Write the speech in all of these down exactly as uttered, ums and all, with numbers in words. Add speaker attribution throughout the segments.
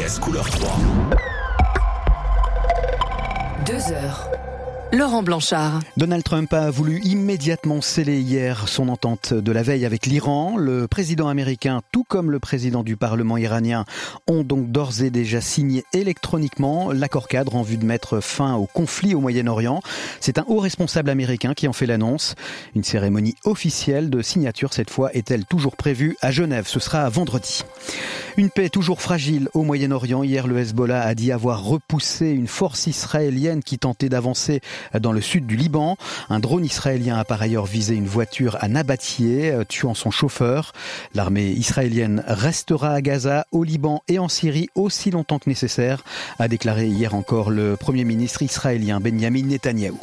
Speaker 1: S couleur trois.
Speaker 2: Deux heures. Laurent Blanchard.
Speaker 3: Donald Trump a voulu immédiatement sceller hier son entente de la veille avec l'Iran. Le président américain, tout comme le président du Parlement iranien, ont donc d'ores et déjà signé électroniquement l'accord cadre en vue de mettre fin au conflit au Moyen-Orient. C'est un haut responsable américain qui en fait l'annonce. Une cérémonie officielle de signature, cette fois, est-elle toujours prévue à Genève. Ce sera vendredi. Une paix toujours fragile au Moyen-Orient. Hier, le Hezbollah a dit avoir repoussé une force israélienne qui tentait d'avancer dans le sud du Liban. Un drone israélien a par ailleurs visé une voiture à Nabatieh, tuant son chauffeur. L'armée israélienne restera à Gaza, au Liban et en Syrie aussi longtemps que nécessaire, a déclaré hier encore le Premier ministre israélien Benjamin Netanyahou.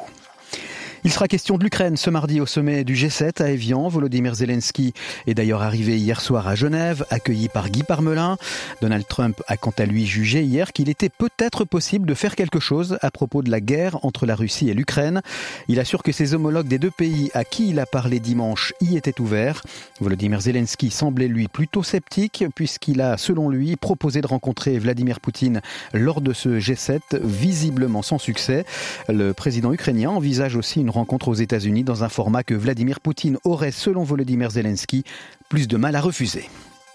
Speaker 3: Il sera question de l'Ukraine ce mardi au sommet du G sept à Évian. Volodymyr Zelensky est d'ailleurs arrivé hier soir à Genève, accueilli par Guy Parmelin. Donald Trump a quant à lui jugé hier qu'il était peut-être possible de faire quelque chose à propos de la guerre entre la Russie et l'Ukraine. Il assure que ses homologues des deux pays à qui il a parlé dimanche y étaient ouverts. Volodymyr Zelensky semblait lui plutôt sceptique puisqu'il a, selon lui, proposé de rencontrer Vladimir Poutine lors de ce G sept, visiblement sans succès. Le président ukrainien envisage aussi une rencontre aux États-Unis dans un format que Vladimir Poutine aurait, selon Volodymyr Zelensky, plus de mal à refuser.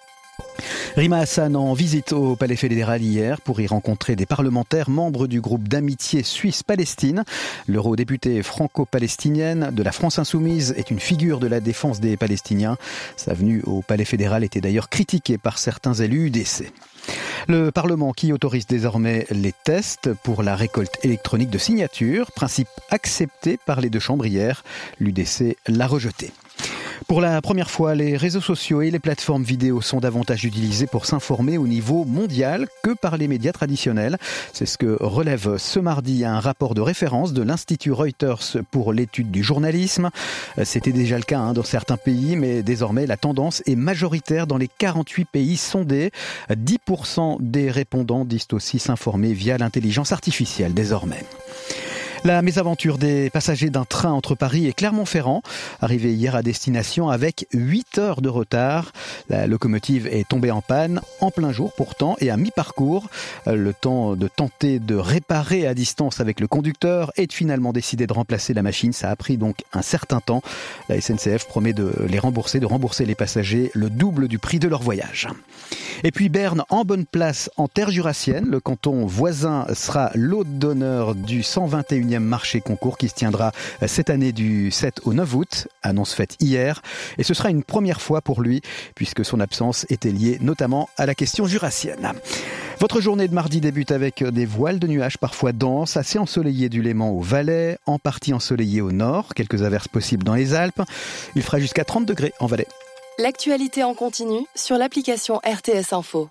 Speaker 3: Rima Hassan en visite au Palais fédéral hier pour y rencontrer des parlementaires membres du groupe d'amitié Suisse-Palestine. L'eurodéputée franco-palestinienne de la France Insoumise est une figure de la défense des Palestiniens. Sa venue au Palais fédéral était d'ailleurs critiquée par certains élus U D C. Le Parlement qui autorise désormais les tests pour la récolte électronique de signatures, principe accepté par les deux chambres hier. L'U D C l'a rejeté. Pour la première fois, les réseaux sociaux et les plateformes vidéo sont davantage utilisés pour s'informer au niveau mondial que par les médias traditionnels. C'est ce que relève ce mardi un rapport de référence de l'Institut Reuters pour l'étude du journalisme. C'était déjà le cas hein, dans certains pays, mais désormais la tendance est majoritaire dans les quarante-huit pays sondés. dix pour cent des répondants disent aussi s'informer via l'intelligence artificielle désormais. La mésaventure des passagers d'un train entre Paris et Clermont-Ferrand, arrivé hier à destination avec huit heures de retard. La locomotive est tombée en panne, en plein jour pourtant, et à mi-parcours. Le temps de tenter de réparer à distance avec le conducteur et de finalement décider de remplacer la machine. Ça a pris donc un certain temps. La S N C F promet de les rembourser, de rembourser les passagers le double du prix de leur voyage. Et puis Berne en bonne place en terre jurassienne. Le canton voisin sera l'hôte d'honneur du cent vingt et unième marché concours qui se tiendra cette année du sept au neuf août, annonce faite hier. Et ce sera une première fois pour lui, puisque son absence était liée notamment à la question jurassienne. Votre journée de mardi débute avec des voiles de nuages parfois denses, assez ensoleillées du Léman au Valais, en partie ensoleillées au nord, quelques averses possibles dans les Alpes. Il fera jusqu'à trente degrés en Valais.
Speaker 2: L'actualité en continu sur l'application R T S Info.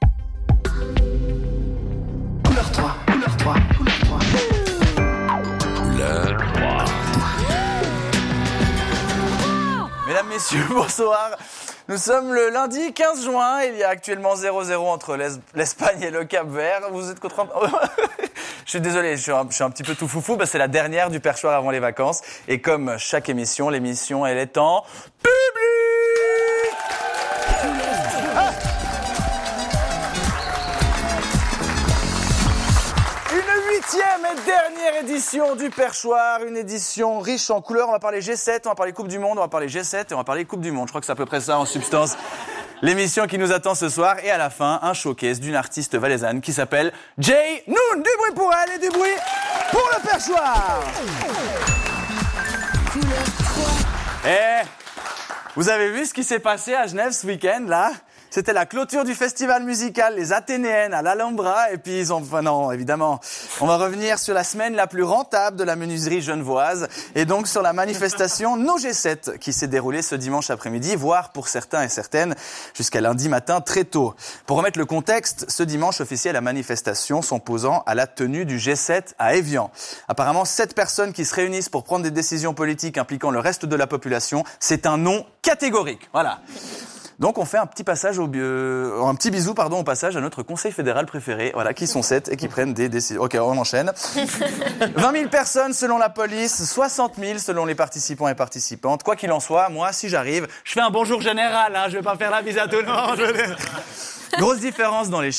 Speaker 1: Couleur trois, couleur trois, couleur trois. Couleur trois.
Speaker 4: Mesdames, Messieurs, bonsoir. Nous sommes le lundi quinze juin. Il y a actuellement zéro zéro entre l'Espagne et le Cap-Vert. Vous êtes content? Je suis désolé, je suis, un, je suis un petit peu tout foufou parce que c'est la dernière du perchoir avant les vacances. Et comme chaque émission, l'émission, elle est en public. Huitième et dernière édition du Perchoir, une édition riche en couleurs. On va parler G sept, on va parler Coupe du Monde, on va parler G sept et on va parler Coupe du Monde. Je crois que c'est à peu près ça en substance. L'émission qui nous attend ce soir et à la fin, un showcase d'une artiste valaisanne qui s'appelle Jay Noon. Du bruit pour elle et du bruit pour le Perchoir. Eh, vous avez vu ce qui s'est passé à Genève ce week-end là? C'était la clôture du festival musical Les Athénéennes à l'Alhambra. Et puis ils ont... Enfin non, évidemment. On va revenir sur la semaine la plus rentable de la menuiserie genevoise. Et donc sur la manifestation No G sept qui s'est déroulée ce dimanche après-midi, voire pour certains et certaines jusqu'à lundi matin très tôt. Pour remettre le contexte, ce dimanche officiait la manifestation s'opposant à la tenue du G sept à Évian. Apparemment, sept personnes qui se réunissent pour prendre des décisions politiques impliquant le reste de la population, c'est un non catégorique. Voilà. Donc on fait un petit passage au euh, un petit bisou pardon au passage à notre conseil fédéral préféré, voilà, qui sont sept et qui prennent des décisions. OK, on enchaîne. vingt mille personnes selon la police, soixante mille selon les participants et participantes. Quoi qu'il en soit, moi si j'arrive, je fais un bonjour général hein, je vais pas faire la bise à tout le monde. Grosse différence dans les chiffres.